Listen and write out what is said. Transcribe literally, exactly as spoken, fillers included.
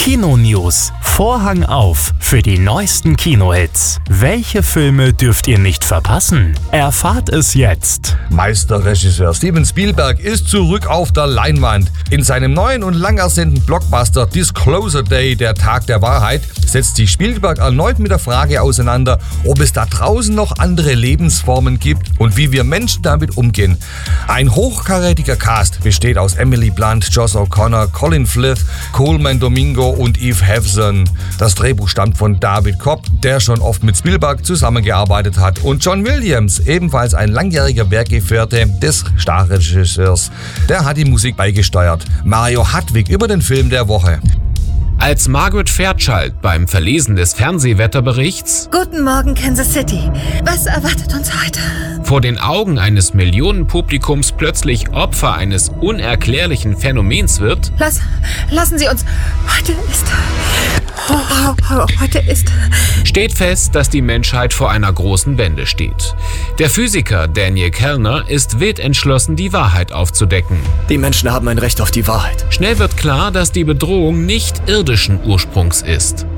Kino-News. Vorhang auf für die neuesten Kinohits. Welche Filme dürft ihr nicht verpassen? Erfahrt es jetzt. Meisterregisseur Steven Spielberg ist zurück auf der Leinwand. In seinem neuen und lang ersehnten Blockbuster Disclosure Day, der Tag der Wahrheit, setzt sich Spielberg erneut mit der Frage auseinander, ob es da draußen noch andere Lebensformen gibt und wie wir Menschen damit umgehen. Ein hochkarätiger Cast besteht aus Emily Blunt, Josh O'Connor, Colin Firth, Coleman Domingo und Eve Hewson. Das Drehbuch stammt von David Kopp, der schon oft mit Spielberg zusammengearbeitet hat, und John Williams, ebenfalls ein langjähriger Werkgefährte des Starregisseurs. Der hat die Musik beigesteuert. Mario Hartwig über den Film der Woche. Als Margaret Fairchild beim Verlesen des Fernsehwetterberichts Guten Morgen, Kansas City. Was erwartet uns heute? vor den Augen eines Millionenpublikums plötzlich Opfer eines unerklärlichen Phänomens wird, Lass, lassen Sie uns. Heute ist. Oh, heute ist. steht fest, dass die Menschheit vor einer großen Wende steht. Der Physiker Daniel Kellner ist wild entschlossen, die Wahrheit aufzudecken. Die Menschen haben ein Recht auf die Wahrheit. Schnell wird klar, dass die Bedrohung nicht irdischen Ursprungs ist.